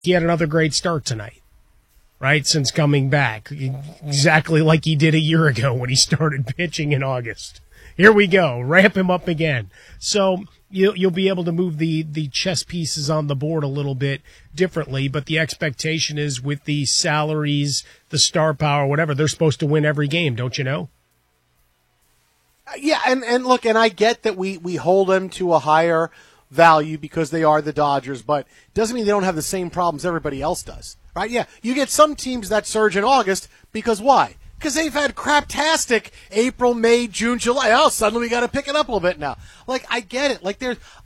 he had another great start tonight, right, since coming back, exactly like he did a year ago when he started pitching in August. Here we go, ramp him up again. So you'll be able to move the chess pieces on the board a little bit differently, but the expectation is with the salaries, the star power, whatever, they're supposed to win every game, don't you know? Yeah, and look, and I get that we hold them to a higher value because they are the Dodgers, but it doesn't mean they don't have the same problems everybody else does, right? Yeah, you get some teams that surge in August because why? Because they've had craptastic April, May, June, July. Oh, suddenly we got to pick it up a little bit now. Like, I get it. Like,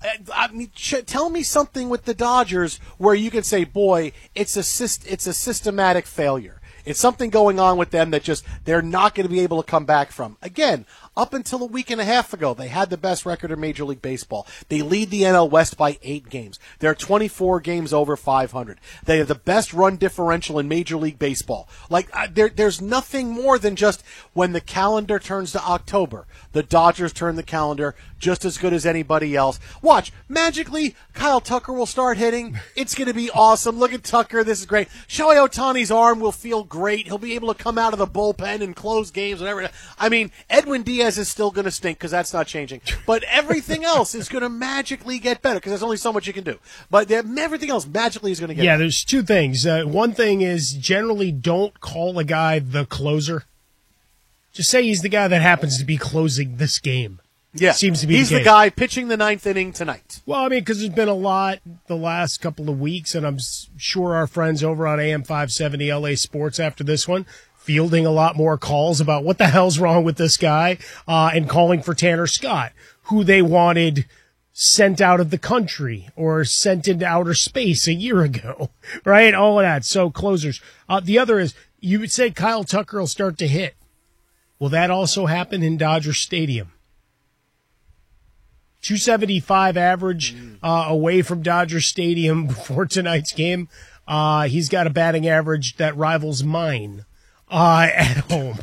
tell me something with the Dodgers where you can say, boy, it's a systematic failure. It's something going on with them that just they're not going to be able to come back from. Again, up until a week and a half ago, they had the best record in Major League Baseball. They lead the NL West by 8 games. They're 24 games over 500. They have the best run differential in Major League Baseball. Like, there's nothing more than just when the calendar turns to October, the Dodgers turn the calendar just as good as anybody else. Watch, magically, Kyle Tucker will start hitting. It's going to be awesome. Look at Tucker. This is great. Shohei Ohtani's arm will feel great. He'll be able to come out of the bullpen and close games, whatever. I mean, Edwin Diaz is still going to stink because that's not changing. But everything else is going to magically get better because there's only so much you can do. But everything else magically is going to get better. There's two things. One thing is generally don't call a guy the closer. Just say he's the guy that happens to be closing this game. Yeah, seems to be he's the guy pitching the 9th inning tonight. Well, I mean, because there's been a lot the last couple of weeks, and I'm sure our friends over on AM 570 LA Sports after this one fielding a lot more calls about what the hell's wrong with this guy and calling for Tanner Scott, who they wanted sent out of the country or sent into outer space a year ago, right? All of that. So closers. The other is you would say Kyle Tucker will start to hit. Will that also happen in Dodger Stadium? 275 average away from Dodger Stadium before tonight's game. He's got a batting average that rivals mine at home.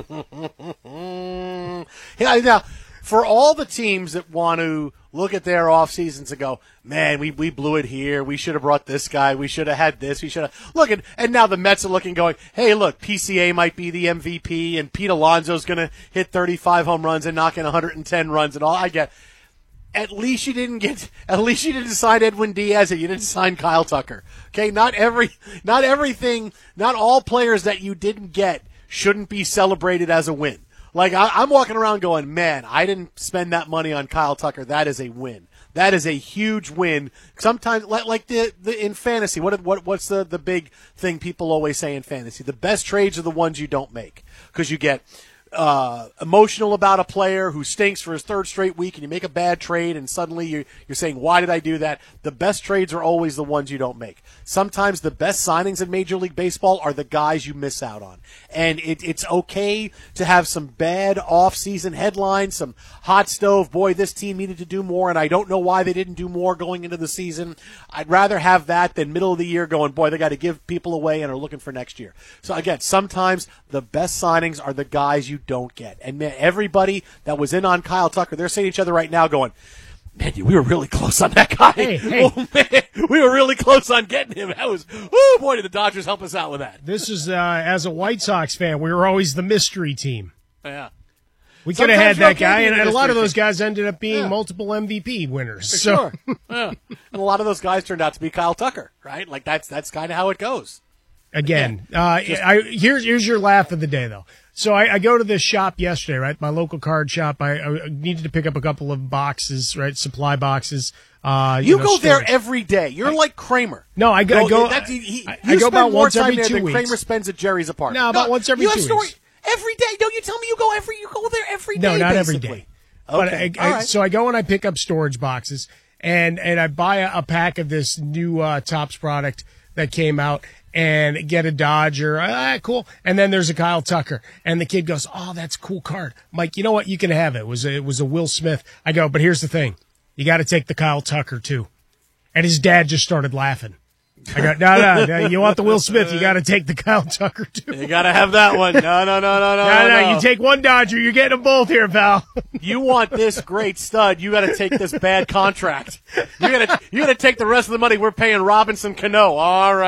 Yeah, now, for all the teams that want to look at their off seasons and go, man, we blew it here. We should have brought this guy. We should have had this. We should have. Look, and now the Mets are looking going, hey, look, PCA might be the MVP, and Pete Alonso's going to hit 35 home runs and knock in 110 runs and all. I get. At least you didn't sign Edwin Diaz and you didn't sign Kyle Tucker. Okay, not all players that you didn't get shouldn't be celebrated as a win. Like, I'm walking around going, man, I didn't spend that money on Kyle Tucker. That is a win. That is a huge win. Sometimes, like the in fantasy, what's the big thing people always say in fantasy? The best trades are the ones you don't make because you get emotional about a player who stinks for his 3rd straight week and you make a bad trade and suddenly you're saying, why did I do that? The best trades are always the ones you don't make. Sometimes the best signings in Major League Baseball are the guys you miss out on. And it's okay to have some bad off-season headlines, some hot stove, boy, this team needed to do more and I don't know why they didn't do more going into the season. I'd rather have that than middle of the year going, boy, they got to give people away and are looking for next year. So again, sometimes the best signings are the guys you don't get. And man, everybody that was in on Kyle Tucker, they're saying to each other right now going, man, we were really close on that guy. Hey. Oh, man, we were really close on getting him. That was, oh, boy, did the Dodgers help us out with that. This is, as a White Sox fan, we were always the mystery team. Yeah. We could have had that guy, and a lot of those guys ended up being multiple MVP winners. For sure. Yeah. And a lot of those guys turned out to be Kyle Tucker, right? Like, that's kind of how it goes. Again, here's your laugh of the day, though. So I go to this shop yesterday, right? My local card shop. I needed to pick up a couple of boxes, right? Supply boxes. You go there every day. You're like Kramer. No, I go. I go about once every 2 weeks. Kramer spends at Jerry's apartment. No, about once every 2 weeks. Every day. Don't you tell me you go there every day? No, not basically. every day. Okay. But so I go and I pick up storage boxes, and I buy a pack of this new Topps product that came out. And get a Dodger, cool. And then there's a Kyle Tucker, and the kid goes, "Oh, that's a cool card." I'm like, you know what? You can have it. It was a Will Smith. I go, but here's the thing: you got to take the Kyle Tucker too. And his dad just started laughing. I got no. You want the Will Smith? You got to take the Kyle Tucker too. You got to have that one. No. You take one Dodger. You're getting them both here, pal. You want this great stud? You got to take this bad contract. You got to take the rest of the money we're paying Robinson Cano. All right.